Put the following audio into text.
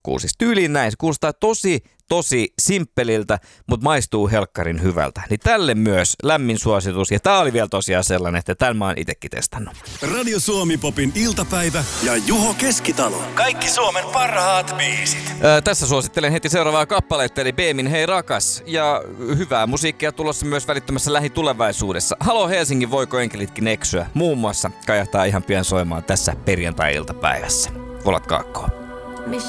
nukkuu. Siis tyyliin näin. Se kuulostaa tosi simppeliltä, mutta maistuu helkkarin hyvältä. Niin tälle myös lämmin suositus. Ja tää oli vielä tosiaan sellainen, että tämän mä oon itekin testannut. Radio Suomi Popin iltapäivä ja Juho Keskitalo. Kaikki Suomen parhaat biisit. Tässä suosittelen heti seuraavaa kappaletta, eli Beemin Hei rakas. Ja hyvää musiikkia tulossa myös välittömässä lähitulevaisuudessa. Halo Helsingin, voiko enkelitkin eksyä? Muun muassa kajahtaa ihan pian soimaan tässä perjantai-iltapäivässä. Volat kaakkoa.